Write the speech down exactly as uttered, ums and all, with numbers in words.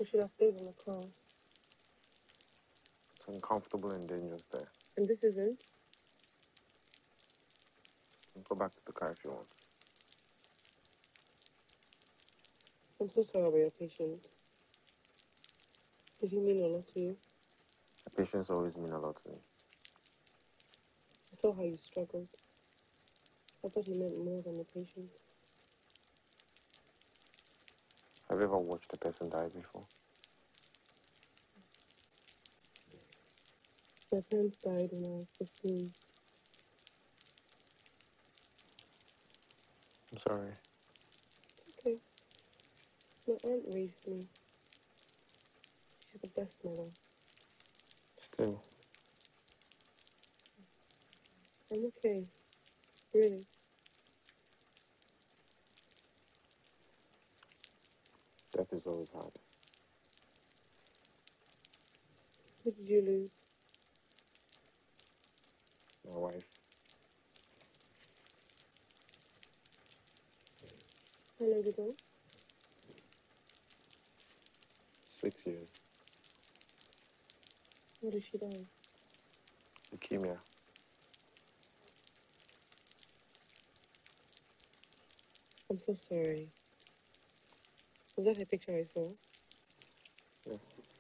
We should have stayed in the car. It's uncomfortable and dangerous there. And this isn't? Go back to the car if you want. I'm so sorry about your patience. Did he mean a lot to you? The patients always mean a lot to me. I saw how you struggled. I thought he meant more than the patient. Have you ever watched a person die before? My parents died when I was fifteen. I'm sorry. It's okay. My aunt raised me. She's the best mother. Still. I'm okay. Really. Death is always hard. Who did you lose? My wife. How long ago? Six years. How did she die? Leukemia. I'm so sorry. Was that her picture I saw? Yes.